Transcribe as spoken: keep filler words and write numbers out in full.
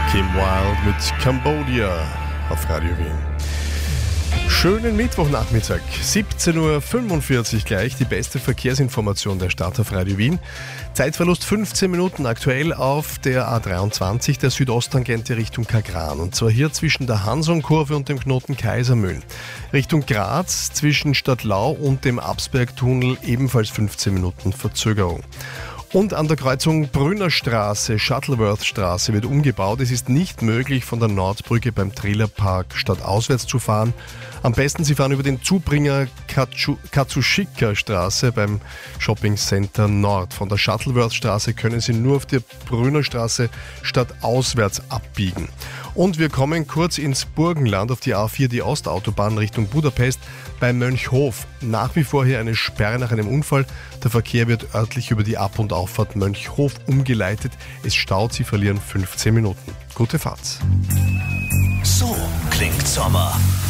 Kim Wilde mit Cambodia auf Radio Wien. Schönen Mittwochnachmittag, siebzehn Uhr fünfundvierzig gleich, die beste Verkehrsinformation der Stadt auf Radio Wien. Zeitverlust fünfzehn Minuten aktuell auf der A dreiundzwanzig, der Südosttangente Richtung Kagran. Und zwar hier zwischen der Hansonkurve und dem Knoten Kaisermühlen. Richtung Graz zwischen Stadtlau und dem Absbergtunnel ebenfalls fünfzehn Minuten Verzögerung. Und an der Kreuzung Brünnerstraße, Shuttleworth-Straße wird umgebaut. Es ist nicht möglich, von der Nordbrücke beim Trailerpark stadtauswärts zu fahren. Am besten Sie fahren über den Zubringer Katsushika-Straße beim Shopping-Center Nord. Von der Shuttleworth-Straße können Sie nur auf der Brünnerstraße stadtauswärts abbiegen. Und wir kommen kurz ins Burgenland auf die A vier, die Ostautobahn Richtung Budapest bei Mönchhof. Nach wie vor hier eine Sperre nach einem Unfall. Der Verkehr wird örtlich über die Ab- und Auffahrt Mönchhof umgeleitet. Es staut, Sie verlieren fünfzehn Minuten. Gute Fahrt. So klingt Sommer